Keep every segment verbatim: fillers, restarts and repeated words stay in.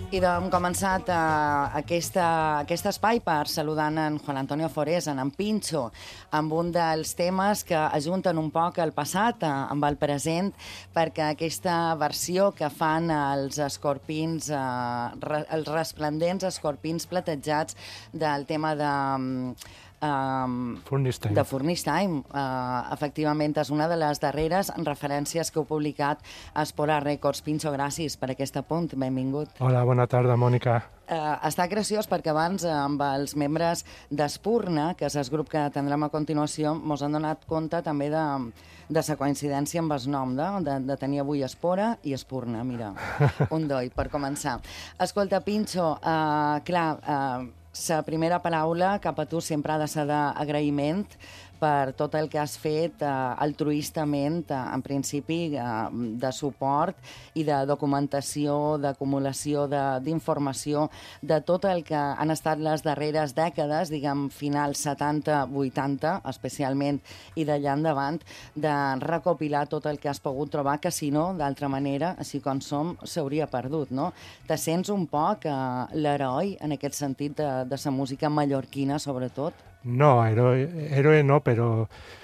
I doncs hem començat uh, aquesta, aquest espai per saludant en Juan Antonio Forés, en en Pincho, amb un dels temes que ajunten un poc el passat uh, amb el present, perquè aquesta versió que fan els escorpins, uh, re, els resplendents escorpins platejats del tema de... Um, Um, Furnace Time. de Furnace Time. Uh, efectivament, és una de les darreres referències que heu publicat a Espora Records. Pincho, gràcies per aquest apunt. Benvingut. Hola, bona tarda, Mònica. Uh, està graciós perquè abans, uh, amb els membres d'Espurna, que és el grup que tindrem a continuació, mos han donat compte també de, de la coincidència amb el nom, de, de, de tenir avui Espora i Espurna. Mira, un doi, per començar. Escolta, Pincho, uh, clar... Uh, la primera paraula cap a tu sempre ha de ser d'agraïment per tot el que has fet eh, altruistament, eh, en principi, eh, de suport i de documentació, d'acumulació d'informació, de, de tot el que han estat les darreres dècades, diguem, finals setanta vuitanta, especialment, i d'allà endavant, de recopilar tot el que has pogut trobar, que si no, d'altra manera, així com som, s'hauria perdut, no? Te sents un poc eh, l'heroi, en aquest sentit, de, de la música mallorquina, sobretot? No, héroe, héroe no, pero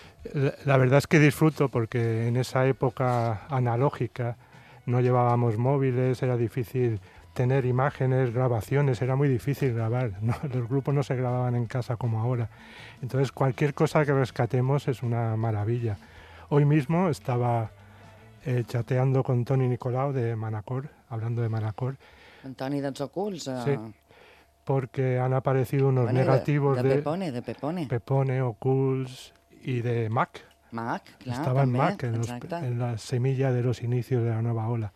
la verdad es que disfruto porque en esa época analógica no llevábamos móviles, era difícil tener imágenes, grabaciones, era muy difícil grabar, ¿no? Los grupos no se grababan en casa como ahora. Entonces cualquier cosa que rescatemos es una maravilla. Hoy mismo estaba eh, chateando con Toni Nicolau de Manacor, hablando de Manacor. Toni dels Ocults. Uh... Sí. Porque han aparecido unos bueno, negativos de, de, de Pepone, de Pepone. Pepone, Ocults y de Mac. Mac, claro. Estaba en Mac, en, los, en la semilla de los inicios de la nueva ola.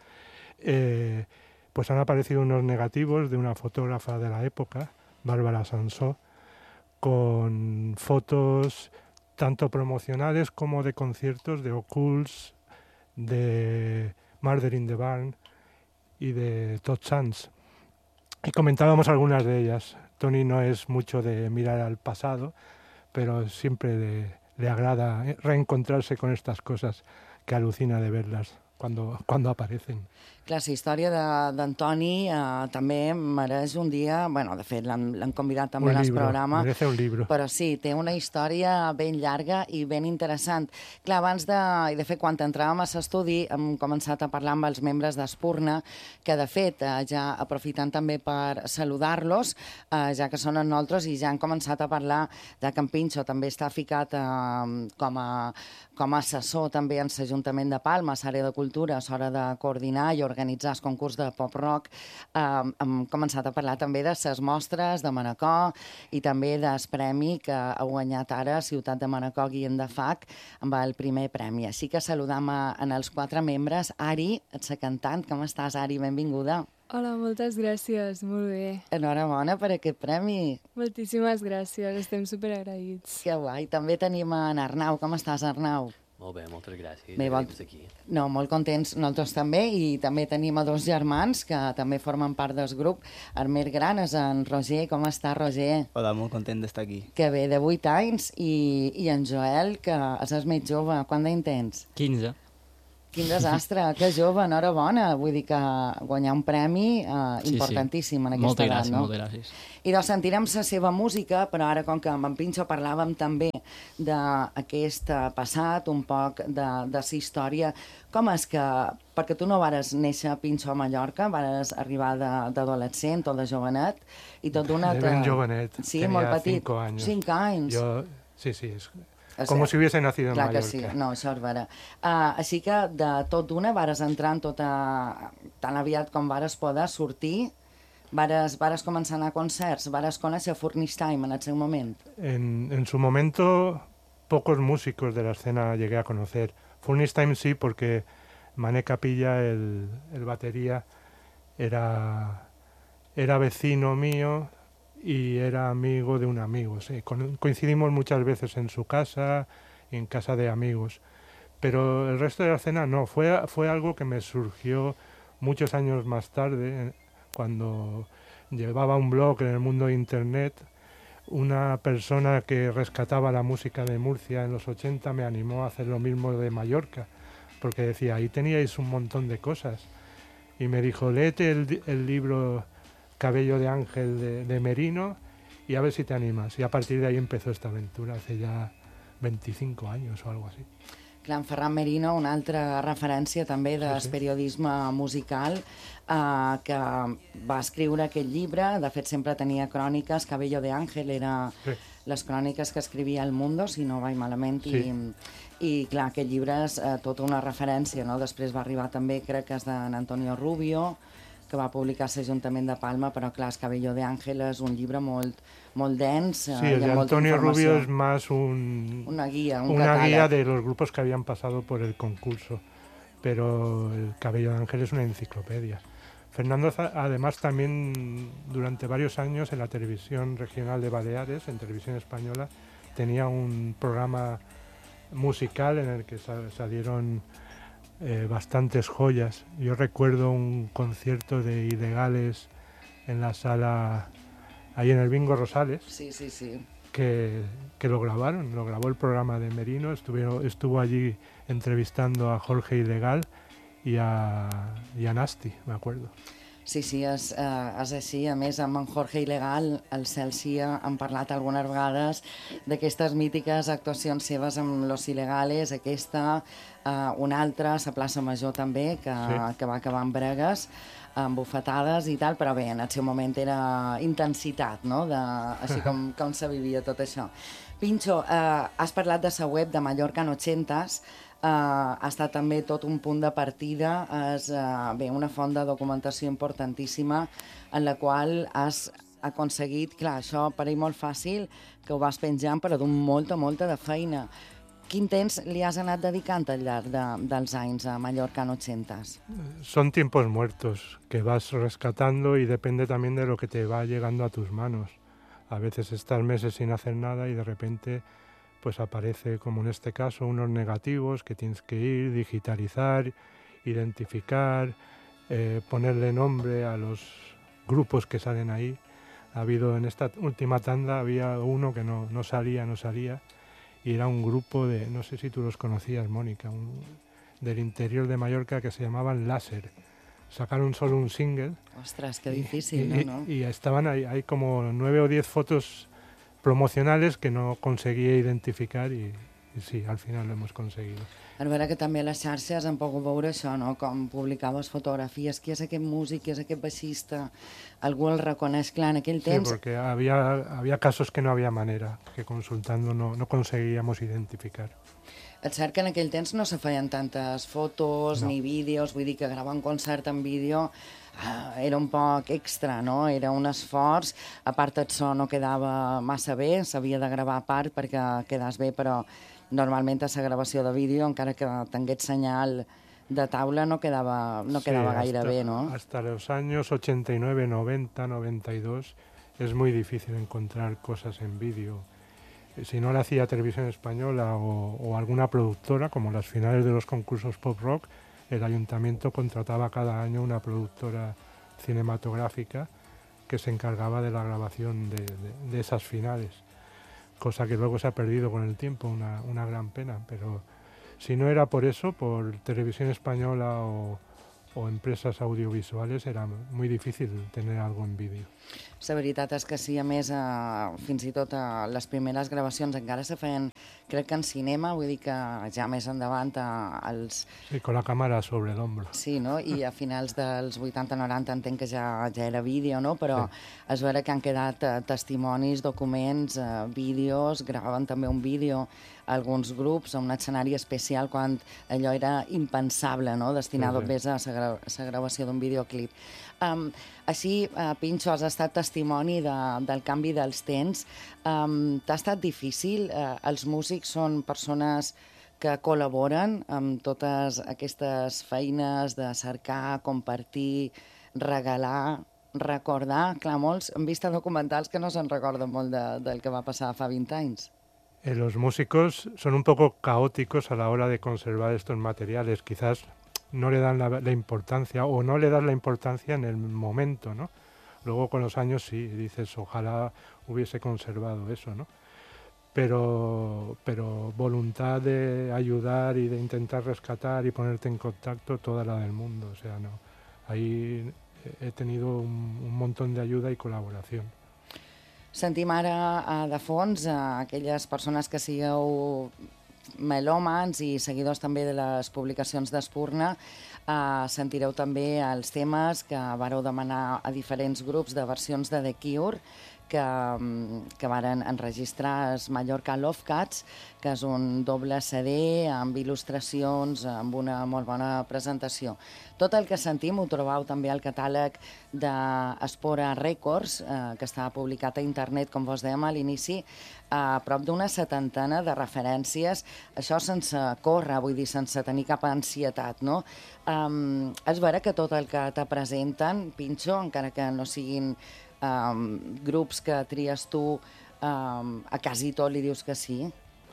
Eh, pues han aparecido unos negativos de una fotógrafa de la época, Bárbara Sansó, con fotos tanto promocionales como de conciertos de Ocults, de Murder in the Barn y de Todd Sands. Y comentábamos algunas de ellas. Toni no es mucho de mirar al pasado, pero siempre de, le agrada reencontrarse con estas cosas que alucina de verlas cuando, cuando aparecen. Clar, la història d'Antoni eh, també mereix un dia... Bueno, de fet, l'han convidat també al programa. Merece un libro. Però sí, té una història ben llarga i ben interessant. Clar, abans de... I de fet, quan entràvem a l'estudi hem començat a parlar amb els membres d'Espurna, que de fet, eh, ja aprofitant també per saludar-los, eh, ja que són amb nosaltres, i ja han començat a parlar de que en Pincho també està ficat eh, com a com a assessor també en l'Ajuntament de Palma, a l'àrea de cultura, a l'hora de coordinar i organitzar el concurs de pop-rock. Eh, hem començat a parlar també de les mostres de Manacor i també del premi que ha guanyat ara Ciutat de Manacor Guillem de Fac amb el primer premi. Així que saludam a, en els quatre membres. Ari, ets la cantant. Com estàs, Ari? Benvinguda. Hola, moltes gràcies, molt bé. Enhorabona per aquest premi. Moltíssimes gràcies, estem superagraïts. Que guai. També tenim en Arnau. Com estàs, Arnau? Molt bé, moltes gràcies. Bé, vol... aquí. No, molt contents nosaltres també, i també tenim a dos germans que també formen part del grup. El més gran és en Roger. Com està, Roger? Hola, molt content d'estar aquí. Que bé, de vuit anys, i, i en Joel, que és el més jove. Quant d'any tens? quinze. Quin desastre, que jove, enhorabona. Vull dir que guanyar un premi eh, importantíssim sí, sí. en aquesta moltes edat, gràcies, no? Moltes gràcies. I doncs sentirem la seva música, però ara, com que amb en Pincho parlàvem també d'aquest passat, un poc de, de la història, com és que, perquè tu no vares néixer a Pincho a Mallorca, vares arribar d'adolescent o de jovenet, i tot d'una... De ben jovenet, sí, tenia molt petit. cinco anys. Cinc anys. Jo, sí, sí, és... Com si hubiese nacido en Clar Mallorca. Que sí, no, això és vera. Uh, així que de tot d'una vares entrar en tota... tan aviat com vares poder sortir, vares, vares començar a anar a concerts, vares conèixer Furnace Time en el seu moment. En, en su momento, pocos músicos de la escena llegué a conocer. Furnace Time sí, porque Mané Capilla, el, el batería, era, era vecino mío y era amigo de un amigo. Sí. Coincidimos muchas veces en su casa y en casa de amigos, pero el resto de la escena no, fue, fue algo que me surgió muchos años más tarde, cuando llevaba un blog en el mundo de internet. Una persona que rescataba la música de Murcia en los ochenta me animó a hacer lo mismo de Mallorca, porque decía, ahí teníais un montón de cosas, y me dijo, léete el, el libro Cabello de Ángel de, de Merino y a ver si te animas. Y a partir de ahí empezó esta aventura, hace ya veinticinco años o algo así. Clar, en Ferran Merino, una altra referència també del sí, sí. periodisme musical, eh, que va escriure aquest llibre, de fet sempre tenia cròniques, Cabello de Ángel era sí. les cròniques que escrivia El Mundo, si no vaig malament, sí. i, i clar, aquest llibre és eh, tota una referència, no? Després va arribar també, crec que és d'en Antonio Rubio, que va publicar l'Ajuntament de Palma, però clar, Cabello de Ángel és un llibre molt, molt dens. Sí, el de Antonio Rubio es más un, una guía, un una catàleg. guía de los grupos que habían pasado por el concurso, pero el Cabello de Ángel es una enciclopedia. Fernando, además, también durante varios años en la televisión regional de Baleares, en televisión española, tenía un programa musical en el que salieron Eh, bastantes joyas. Yo recuerdo un concierto de Ilegales en la sala, ahí en el Bingo Rosales, sí, sí, sí. Que, que lo grabaron, lo grabó el programa de Merino, estuvo, estuvo allí entrevistando a Jorge Ilegal y a, y a Nasty, me acuerdo. Sí, sí, és, eh, és així. A més, amb en Jorge Ilegal, el Celsi han parlat algunes vegades d'aquestes mítiques actuacions seves amb Los Ilegales, aquesta, eh, una altra, a la plaça Major també, que, sí. que va acabar en bregues, amb bufetades i tal, però bé, en el seu moment era intensitat, no?, de, així com, com se vivia tot això. Pinxo, eh, has parlat de la web de Mallorca en ochentes, Uh, ha estat també tot un punt de partida, és uh, bé, una font de documentació importantíssima en la qual has aconseguit, clar, això per ell molt fàcil, que ho vas penjant, però d'un molta, molta de feina. Quin temps li has anat dedicant al llarg de, dels anys a Mallorca en ochentes? Son tiempos muertos que vas rescatando y depende también de lo que te va llegando a tus manos. A veces estás meses sin hacer nada y de repente pues aparece, como en este caso, unos negativos que tienes que ir, digitalizar, identificar, eh, ponerle nombre a los grupos que salen ahí. Ha habido, en esta última tanda, había uno que no, no salía, no salía, y era un grupo de, no sé si tú los conocías, Mónica, un, del interior de Mallorca que se llamaban Láser. Sacaron solo un single. Ostras, qué difícil, y, ¿no? Y, y estaban ahí, hay como nueve o diez fotos promocionales que no conseguia identificar i, i sí, al final lo hemos conseguido. A veure que també a les xarxes hem pogut veure això, no? Com publicaves fotografies, qui és aquest músic, qui és aquest baixista, algú el reconeix, clar, en aquell temps... Sí, porque había, había casos que no había manera, que consultando no, no conseguíamos identificar. És cert que en aquell temps no se feien tantes fotos no. ni vídeos, vull dir que gravar un concert en vídeo era un poc extra, no? Era un esforç, a part el so no quedava massa bé, s'havia de gravar a part perquè quedés bé, però normalment a la gravació de vídeo, encara que tingués senyal de taula, no quedava, no quedava sí, gaire hasta, bé, no? Hasta los años ochenta y nueve, noventa, noventa y dos es muy difícil encontrar cosas en vídeo. Si no lo hacía Televisión Española o, o alguna productora, como las finales de los concursos pop rock, el ayuntamiento contrataba cada año una productora cinematográfica que se encargaba de la grabación de, de, de esas finales, cosa que luego se ha perdido con el tiempo, una, una gran pena, pero si no era por eso, por Televisión Española o, o empresas audiovisuales, era muy difícil tener algo en vídeo. La veritat és que sí, a més, eh, fins i tot eh, les primeres gravacions encara se feien, crec que en cinema, vull dir que ja més endavant eh, els... Sí, con la càmera sobre l'ombro. Sí, no? I a finals dels vuitanta noranta entenc que ja, ja era vídeo, no? Però sí. És vera que han quedat eh, testimonis, documents, eh, vídeos, gravaven també un vídeo alguns grups a un escenari especial quan allò era impensable, no? Destinar sí, sí. Només a la gra la gravació d'un videoclip. Um, així, uh, Pinxo, has estat testimoni de, del canvi dels temps. Um, T'ha estat difícil? Uh, els músics són persones que col·laboren amb totes aquestes feines de cercar, compartir, regalar, recordar. Clar, molts han vist documentals que no se'n recorden molt de, del que va passar fa vint anys. Eh, los músicos son un poco caóticos a la hora de conservar estos materiales. Quizás no le dan la, la importancia o no le das la importancia en el momento, ¿no? Luego con los años sí, dices, ojalá hubiese conservado eso, ¿no? Pero, pero voluntad de ayudar y de intentar rescatar y ponerte en contacto, toda la del mundo. O sea, no. Ahí he tenido un, un montón de ayuda y colaboración. Sentim ara de fons a aquelles persones que sigueu melòmans i seguidors també de les publicacions d'Espurna. Uh, sentireu també els temes que vareu demanar a diferents grups de versions de The Cure que, que varen enregistrar el Mallorca Love Cats, que és un doble C D amb il·lustracions, amb una molt bona presentació. Tot el que sentim ho trobeu també al catàleg d'Espora Records, eh, que està publicat a internet, com vos dèiem a l'inici, a prop d'una setantena de referències, això sense córrer, vull dir, sense tenir cap ansietat, no? Um, és vera que tot el que te presenten, Pincho, encara que no siguin um, grups que tries tu, um, a quasi tot li dius que sí?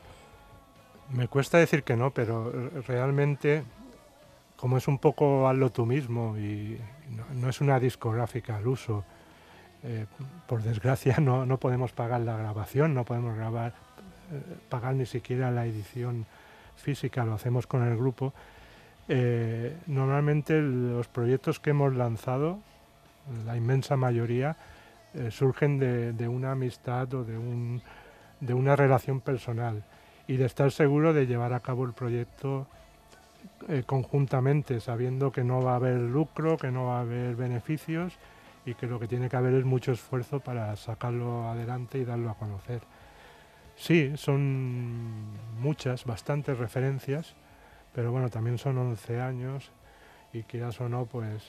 Me cuesta decir que no, pero realmente, como es un poco hazlo tú mismo y no, no es una discográfica al uso, eh, por desgracia no, no podemos pagar la grabación, no podemos grabar, eh, pagar ni siquiera la edición física, lo hacemos con el grupo. Eh, normalmente los proyectos que hemos lanzado, la inmensa mayoría, eh, surgen de, de una amistad o de, un, de una relación personal y de estar seguro de llevar a cabo el proyecto eh, conjuntamente, sabiendo que no va a haber lucro, que no va a haber beneficios y que lo que tiene que haber es mucho esfuerzo para sacarlo adelante y darlo a conocer. Sí, son muchas, bastantes referencias, pero bueno, también son once años y quieras o no, pues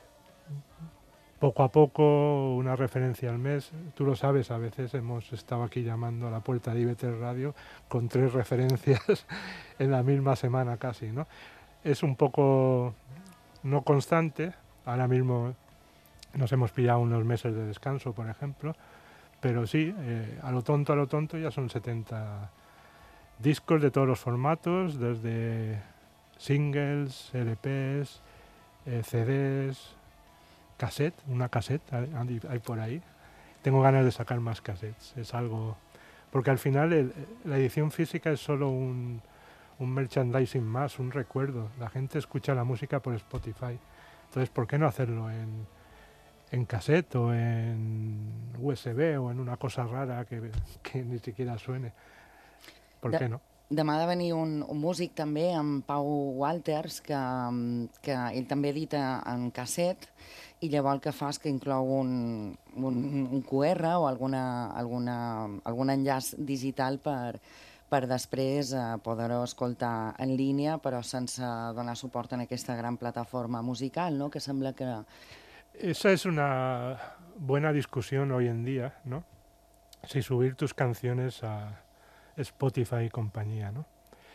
poco a poco, una referencia al mes. Tú lo sabes, a veces hemos estado aquí llamando a la puerta de I B tres Radio con tres referencias en la misma semana casi, ¿no? Es un poco no constante, ahora mismo nos hemos pillado unos meses de descanso, por ejemplo, pero sí, eh, a lo tonto, a lo tonto ya son setenta discos de todos los formatos, desde singles, L Ps, eh, C Ds, cassette, una cassette hay, hay por ahí. Tengo ganas de sacar más cassettes, es algo... Porque al final el, la edición física es solo un, un merchandising más, un recuerdo. La gente escucha la música por Spotify. Entonces, ¿por qué no hacerlo en, en cassette o en U S B o en una cosa rara que, que ni siquiera suene? ¿Por de, qué no? Demà ha de venir un, un músic també, en Pau Walters, que, que ell també edita en casset i llavors el que fa és que inclou un, un, un Q R o alguna, alguna, algun enllaç digital per, per després eh, poder-ho escoltar en línia, però sense donar suport en aquesta gran plataforma musical, ¿no? Que sembla que... Esa es una buena discusión hoy en día, ¿no? Si subir tus canciones a Spotify y compañía, ¿no?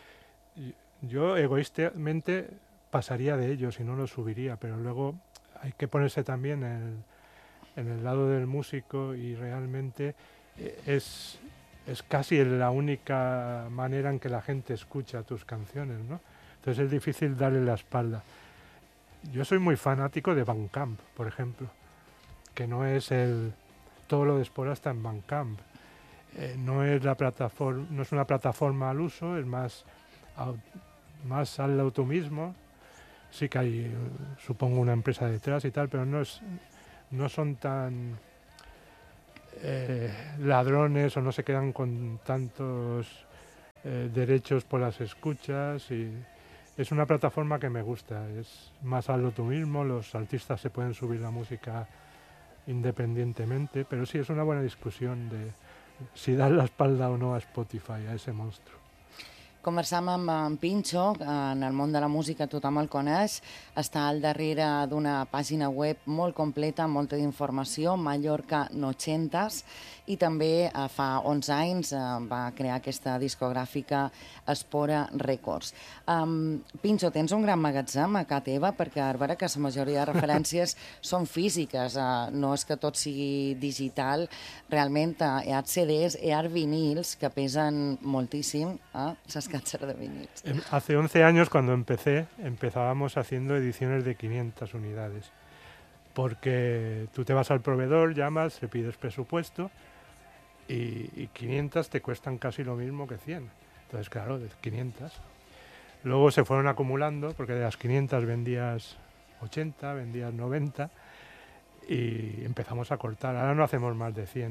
Yo egoístamente pasaría de ellos y no lo subiría, pero luego hay que ponerse también en el, en el lado del músico y realmente es, es casi la única manera en que la gente escucha tus canciones, ¿no? Entonces es difícil darle la espalda. Yo soy muy fanático de Bandcamp, por ejemplo, que no es el... Todo lo de Espora está en Bandcamp. Eh, no es la plataforma, no es una plataforma al uso, es más, más al tú mismo. Sí que hay, supongo, una empresa detrás y tal, pero no es, no son tan eh, ladrones o no se quedan con tantos eh, derechos por las escuchas. Y es una plataforma que me gusta, es más hazlo tú mismo, los artistas se pueden subir la música independientemente, pero sí es una buena discusión de si dar la espalda o no a Spotify, a ese monstruo. Conversam amb en Pincho, en el món de la música tothom el coneix, està al darrere d'una pàgina web molt completa, amb molta informació, Mallorca Nochentas, i també eh, fa onze anys eh, va crear aquesta discogràfica Espora Records. Um, Pincho, tens un gran magatzem a casa teva, perquè a veure que la majoria de referències són físiques, eh, no és que tot sigui digital, realment eh, hi ha C Ds, hi ha vinils que pesen moltíssim, eh? De vinils. Hace once años, cuando empecé, empezábamos haciendo ediciones de quinientas unidades, porque tú te vas al proveedor, llamas, le pides presupuesto y, y quinientas te cuestan casi lo mismo que cien. Entonces, claro, de quinientas. Luego se fueron acumulando, porque de las quinientas vendías ochenta, vendías noventa, y empezamos a cortar. Ahora no hacemos más de cien,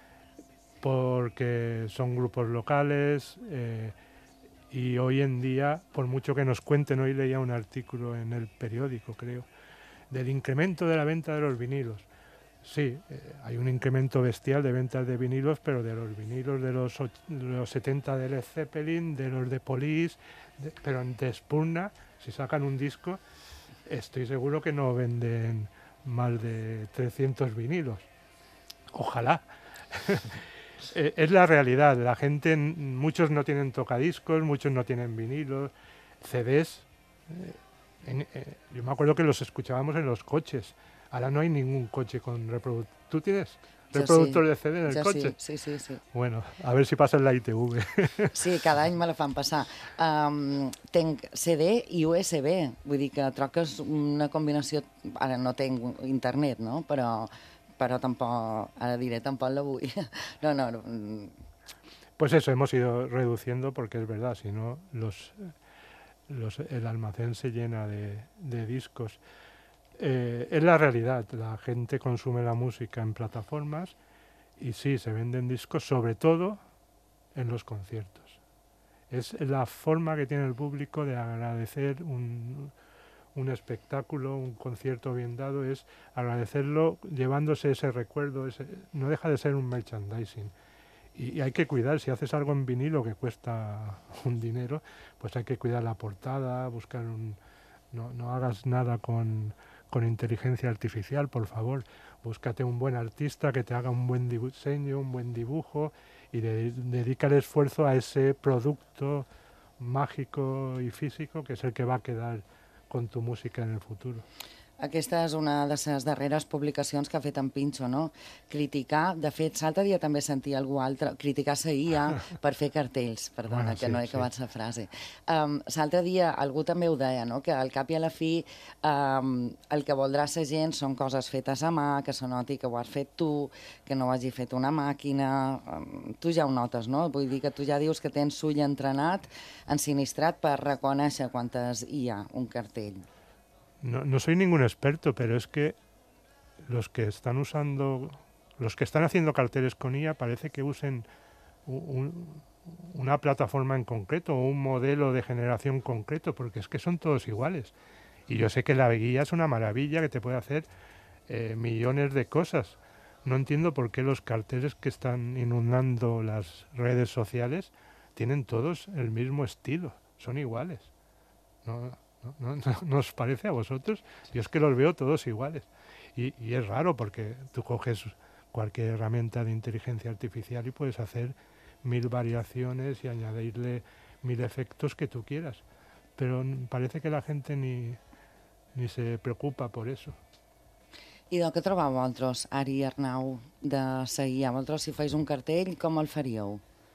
porque son grupos locales, eh, y hoy en día, por mucho que nos cuenten, hoy leía un artículo en el periódico, creo, del incremento de la venta de los vinilos. Sí, eh, hay un incremento bestial de ventas de vinilos, pero de los vinilos de los, och- de los setenta de Led Zeppelin, de los de Police, de- pero de Spurna, si sacan un disco, estoy seguro que no venden más de trescientos vinilos. Ojalá. Eh, es la realidad. La gente, n- muchos no tienen tocadiscos, muchos no tienen vinilos, C Ds. eh, en- eh, yo me acuerdo que los escuchábamos en los coches. Ahora no hay ningún coche con reproductor. ¿Tú tienes Jo reproductor sí, de C D en el jo coche? sí, sí, sí, sí. Bueno, a ver si pasa en la I T V. Sí, cada any me la fan passar. Um, tenc C D i U S B, vull dir que troques una combinació... Ara no tenc internet, no? Però, però tampoc, ara diré, tampoc la vull. No, no, no. mm, Pues eso, hemos ido reduciendo porque es verdad, si no, los, los, el almacén se llena de, de discos. Eh, es la realidad, la gente consume la música en plataformas y sí, se venden discos, sobre todo en los conciertos. Es la forma que tiene el público de agradecer un, un espectáculo, un concierto bien dado, es agradecerlo llevándose ese recuerdo, ese, no deja de ser un merchandising. Y, y hay que cuidar, si haces algo en vinilo que cuesta un dinero, pues hay que cuidar la portada, buscar un... No, no hagas nada con, con inteligencia artificial, por favor. Búscate un buen artista que te haga un buen diseño, un buen dibujo y de, dedica el esfuerzo a ese producto mágico y físico que es el que va a quedar con tu música en el futuro. Aquesta és una de les darreres publicacions que ha fet en Pinxo, no? Criticar, de fet, l'altre dia també sentia algú altre, criticar la I A per fer cartells, perdona, Bueno, que sí, no he sí. acabat la frase. Um, l'altre dia algú també ho deia, no? Que al cap i a la fi um, el que voldrà la gent són coses fetes a mà, que se noti que ho has fet tu, que no ho hagi fet una màquina... Um, tu ja ho notes, no? Vull dir que tu ja dius que tens ull entrenat, ensinistrat per reconèixer quantes hi ha un cartell. No, no soy ningún experto, pero es que los que están usando, los que están haciendo carteles con I A parece que usen un, un- una plataforma en concreto o un modelo de generación concreto, porque es que son todos iguales. Y yo sé que la guía es una maravilla que te puede hacer eh, millones de cosas. No entiendo por qué los carteles que están inundando las redes sociales tienen todos el mismo estilo, son iguales. ¿No, no, no, no- no os parece a vosotros? Yo es que los veo todos iguales. Y, y es raro porque tú coges cualquier herramienta de inteligencia artificial y puedes hacer mil variaciones y añadirle mil efectos que tú quieras. Pero n- parece que la gente ni, ni se preocupa por eso. I del que trobeu vosaltres, Ari i Arnau, de seguir a vosaltres, si feis un cartell, com el faríeu?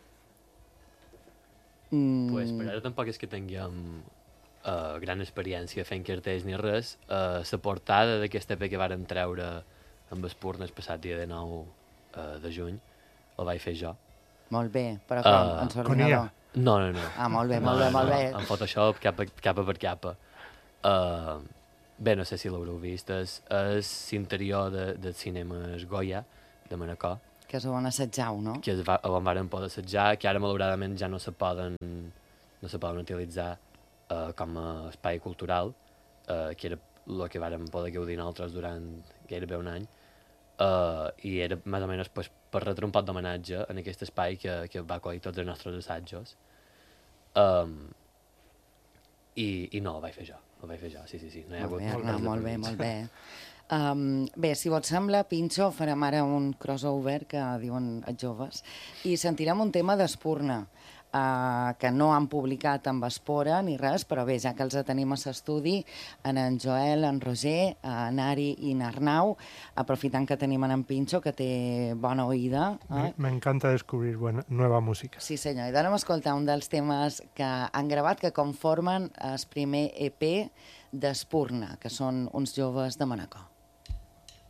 Mm, Pues per ara tampoc és que tinguem uh, gran experiència fent cartells ni res. Uh, la portada d'aquesta E P que vàrem treure amb Espurna el passat dia de nou uh, de juny el vaig fer jo. Molt bé, però com? Ah, En con I A. l'ordinador? No, no, no. Ah, molt bé, no, molt bé, no, molt bé. En Photoshop, capa, capa per capa. Uh, bé, no sé si l'haureu vist. És, és l'interior de, del cinema Goya, de Manacor, Que us ho van assetjau, no? que es va, on varen poder assetjar, que ara malauradament ja no se poden, no se poden utilitzar uh, com a espai cultural, uh, que era el que vàrem poder gaudir nosaltres durant gairebé un any, uh, i era més o menys pues, per retre un poc d'homenatge en aquest espai que, que va acollir tots els nostres assajos. Um, i, I no, ho vaig fer jo, ho vaig fer jo, sí, sí, sí. No hi ha Molt hagut bé, res Arnau, de molt bé, permís. molt bé. Um, bé, si vos sembla, Pinxo, farem ara un crossover, que diuen els joves, i sentirem un tema d'Espurna, uh, que no han publicat amb Espora ni res, però bé, ja que els tenim a l'estudi, en en Joel, en Roger, en Ari i en Arnau, aprofitant que tenim en en Pinxo, que té bona oïda. Me, Eh? me encanta descubrir buena, nueva música. Sí, senyor, i d'anem a escoltar un dels temes que han gravat, que conformen el primer E P d'Espurna, que són uns joves de Manacor.